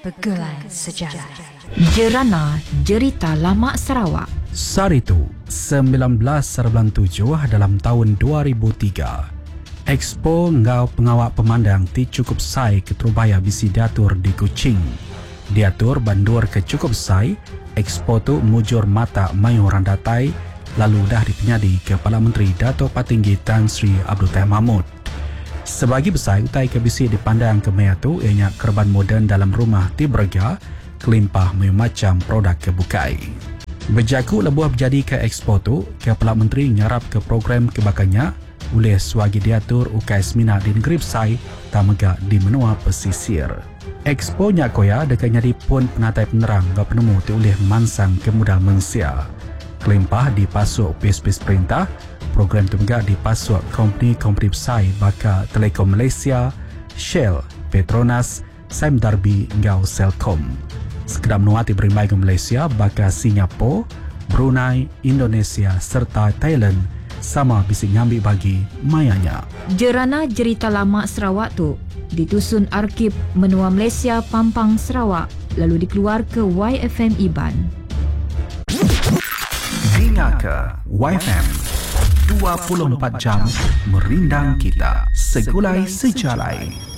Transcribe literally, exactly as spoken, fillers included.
Pergulai Sejarah. Jerana Jerita Lama Sarawak. Saritu, sembilan belas bulan tujuh dalam tahun dua ribu tiga. Expo Ngau Pengawak Pemandang ti cukup sai ke Terubaya bisi diatur di Kuching. Diatur bandur ke cukup sai, Expo tu mujur mata mayu randatai, lalu dah dipenyadi Kepala Menteri Dato' Patinggi Tan Sri Abdul Tahir Mahmud. Sebagi besar utai ke bisi dipandang ke maya tu ianya kerban moden dalam rumah ti berga, kelimpah mayu macam produk kebukai. Berjaku lebuh berjadi ke Expo tu, Kepala Menteri nyarap ke program kebakannya oleh swagi diatur ukai semina di negeri Besai tamega di menua pesisir. Expo nya koya dekat nyadi pun penatai penerang gak penemu ti oleh mansang kemudah Malaysia. Kelimpah dipasuk pes-pes perintah, program tu juga dipasuk company-company Besai baka Telekom Malaysia, Shell, Petronas, Sime Darby ngau Celcom. Sekedar menuati berimai ke Malaysia baka Singapura, Brunei, Indonesia serta Thailand sama bisik ngambil bagi mayanya. Jerana Jerita Lama Sarawak tu ditusun Arkib Menua Malaysia Pampang Sarawak lalu dikeluar ke Y F M Iban. Dengar ke Y F M dua puluh empat jam merindang kita segulai sejalai.